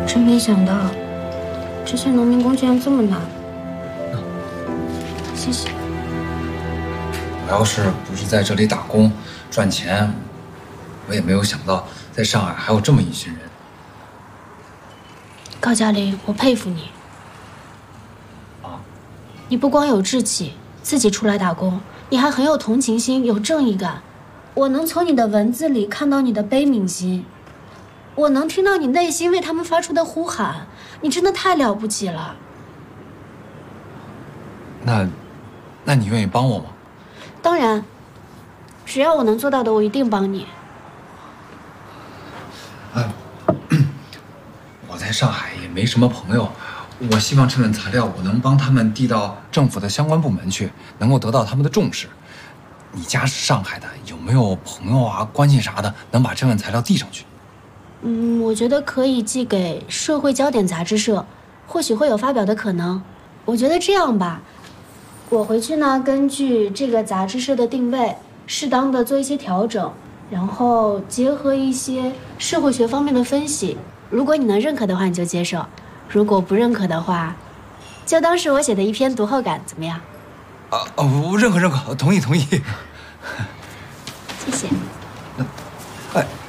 真没想到，这些农民工居然这么难。谢谢。 我要是不是在这里打工赚钱，我也没有想到在上海还有这么一群人。 高嘉林，我佩服你。 啊？ 你不光有志气，自己出来打工，你还很有同情心，有正义感。我能从你的文字里看到你的悲悯心，我能听到你内心为他们发出的呼喊。你真的太了不起了。 那你愿意帮我吗？ 当然，只要我能做到的，我一定帮你。 我在上海也没什么朋友，我希望这份材料我能帮他们递到政府的相关部门去，能够得到他们的重视。你家是上海的，有没有朋友啊、关系啥的，能把这份材料递上去？ 我觉得可以寄给社会焦点杂志社，或许会有发表的可能。我觉得这样吧，我回去呢，根据这个杂志社的定位，适当的做一些调整，然后结合一些社会学方面的分析。如果你能认可的话，你就接受；如果不认可的话，就当是我写的一篇读后感，怎么样？ 我认可，同意。 谢谢。